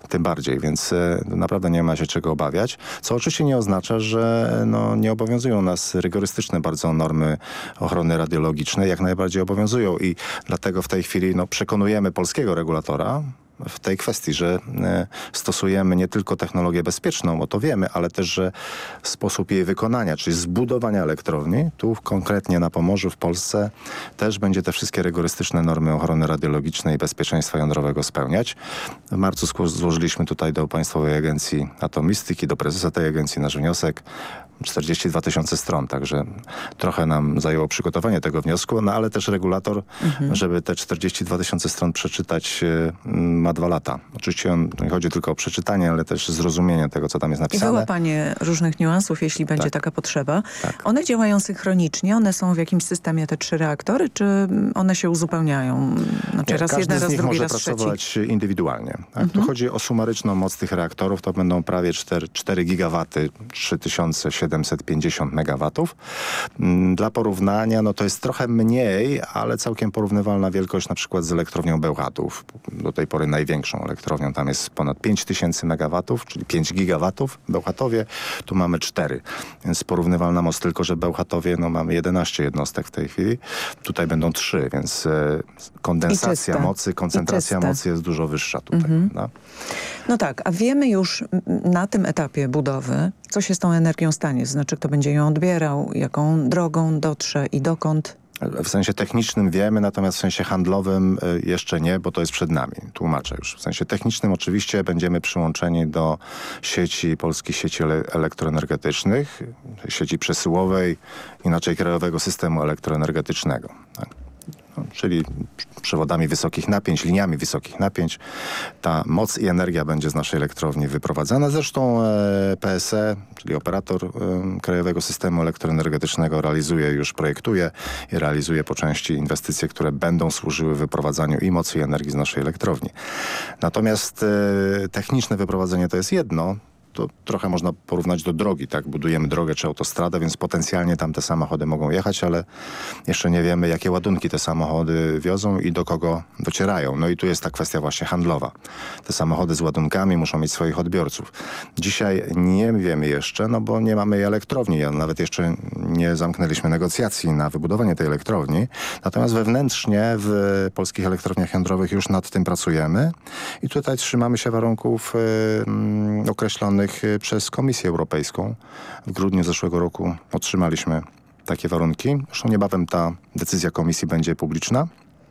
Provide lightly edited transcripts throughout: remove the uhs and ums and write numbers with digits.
tym bardziej, więc naprawdę nie ma się czego obawiać. Co oczywiście nie oznacza, że nie obowiązują nas rygorystyczne bardzo normy ochrony radiologicznej. Jak najbardziej obowiązują i dlatego w tej chwili przekonujemy polskiego regulatora w tej kwestii, że stosujemy nie tylko technologię bezpieczną, bo to wiemy, ale też, że sposób jej wykonania, czyli zbudowania elektrowni, tu konkretnie na Pomorzu w Polsce też będzie te wszystkie rygorystyczne normy ochrony radiologicznej i bezpieczeństwa jądrowego spełniać. W marcu złożyliśmy tutaj do Państwowej Agencji Atomistyki, do prezesa tej agencji nasz wniosek. 42 000 stron, także trochę nam zajęło przygotowanie tego wniosku, ale też regulator, żeby te 42 000 stron przeczytać, ma 2 lata. Oczywiście nie chodzi tylko o przeczytanie, ale też zrozumienie tego, co tam jest napisane. I wyłapanie różnych niuansów, jeśli będzie taka potrzeba. Tak. One działają synchronicznie? One są w jakimś systemie, te 3 reaktory, czy one się uzupełniają? Znaczy raz jeden, raz drugi, raz trzeci? Każdy z nich może pracować indywidualnie. Tak? Tu chodzi o sumaryczną moc tych reaktorów. To będą prawie 4 gigawaty, 3750 megawatów. Dla porównania, to jest trochę mniej, ale całkiem porównywalna wielkość na przykład z elektrownią Bełchatów. Do tej pory największą elektrownią. Tam jest ponad 5000 megawatów, czyli 5 gigawatów w Bełchatowie. Tu mamy 4. Więc porównywalna moc, tylko że w Bełchatowie mamy 11 jednostek w tej chwili. Tutaj będą 3, więc kondensacja mocy, koncentracja mocy jest dużo wyższa tutaj. No tak, a wiemy już na tym etapie budowy, co się z tą energią stanie. Znaczy, kto będzie ją odbierał, jaką drogą dotrze i dokąd? W sensie technicznym wiemy, natomiast w sensie handlowym jeszcze nie, bo to jest przed nami. Tłumaczę już. W sensie technicznym oczywiście będziemy przyłączeni do polskich sieci elektroenergetycznych, sieci przesyłowej, inaczej krajowego systemu elektroenergetycznego. Tak? Czyli przewodami wysokich napięć, liniami wysokich napięć. Ta moc i energia będzie z naszej elektrowni wyprowadzana. Zresztą PSE, czyli operator krajowego systemu elektroenergetycznego projektuje i realizuje po części inwestycje, które będą służyły wyprowadzaniu i mocy i energii z naszej elektrowni. Natomiast techniczne wyprowadzenie to jest jedno. To trochę można porównać do drogi, tak? Budujemy drogę czy autostradę, więc potencjalnie tam te samochody mogą jechać, ale jeszcze nie wiemy, jakie ładunki te samochody wiozą i do kogo docierają. No i tu jest ta kwestia właśnie handlowa. Te samochody z ładunkami muszą mieć swoich odbiorców. Dzisiaj nie wiemy jeszcze, bo nie mamy elektrowni. Nawet jeszcze nie zamknęliśmy negocjacji na wybudowanie tej elektrowni. Natomiast wewnętrznie w polskich elektrowniach jądrowych już nad tym pracujemy i tutaj trzymamy się warunków określonych przez Komisję Europejską. W grudniu zeszłego roku otrzymaliśmy takie warunki. Zresztą niebawem ta decyzja Komisji będzie publiczna.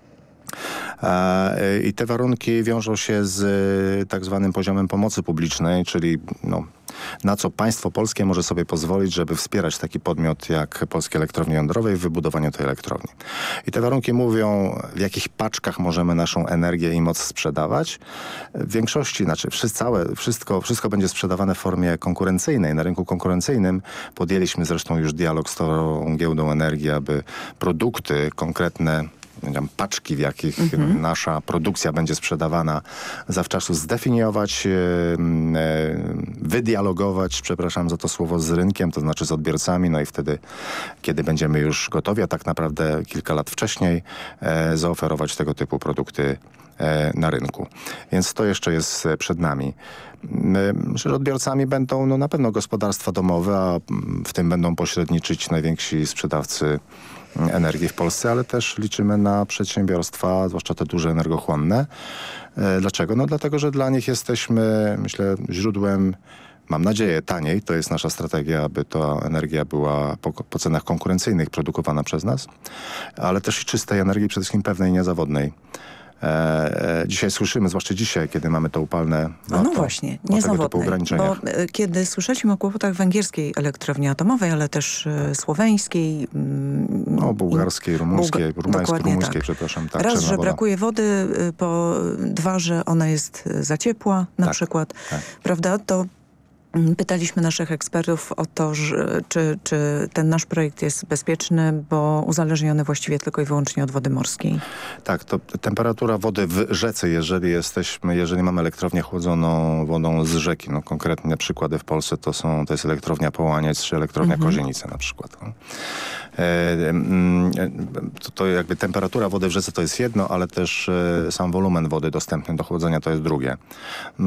I te warunki wiążą się z tak zwanym poziomem pomocy publicznej, czyli na co państwo polskie może sobie pozwolić, żeby wspierać taki podmiot jak Polskie Elektrownie Jądrowe w wybudowaniu tej elektrowni. I te warunki mówią, w jakich paczkach możemy naszą energię i moc sprzedawać. W większości, wszystko będzie sprzedawane w formie konkurencyjnej, na rynku konkurencyjnym. Podjęliśmy zresztą już dialog z tą giełdą energii, aby produkty konkretne, paczki, w jakich nasza produkcja będzie sprzedawana, zawczasu zdefiniować, wydialogować, przepraszam za to słowo, z rynkiem, to znaczy z odbiorcami, i wtedy, kiedy będziemy już gotowi, a tak naprawdę kilka lat wcześniej, zaoferować tego typu produkty na rynku. Więc to jeszcze jest przed nami. Myślę, że odbiorcami będą na pewno gospodarstwa domowe, a w tym będą pośredniczyć najwięksi sprzedawcy energii w Polsce, ale też liczymy na przedsiębiorstwa, zwłaszcza te duże energochłonne. Dlaczego? Dlatego, że dla nich jesteśmy, myślę, źródłem, mam nadzieję, taniej. To jest nasza strategia, aby ta energia była po cenach konkurencyjnych produkowana przez nas, ale też i czystej energii, przede wszystkim pewnej, niezawodnej. Dzisiaj słyszymy, zwłaszcza dzisiaj, kiedy mamy to upalne lato, no właśnie, niezawodnej, bo kiedy słyszeliśmy o kłopotach węgierskiej elektrowni atomowej, ale też słoweńskiej, bułgarskiej, rumuńskiej, tak. przepraszam. Tak, raz, że brakuje wody, dwa, że ona jest za ciepła na przykład, prawda, to pytaliśmy naszych ekspertów o to, czy ten nasz projekt jest bezpieczny, bo uzależniony właściwie tylko i wyłącznie od wody morskiej. Tak, to temperatura wody w rzece, jeżeli mamy elektrownię chłodzoną wodą z rzeki, konkretnie przykłady w Polsce to jest elektrownia Połaniec czy elektrownia Kozienice na przykład. To jakby temperatura wody w rzece to jest jedno, ale też sam wolumen wody dostępny do chłodzenia to jest drugie.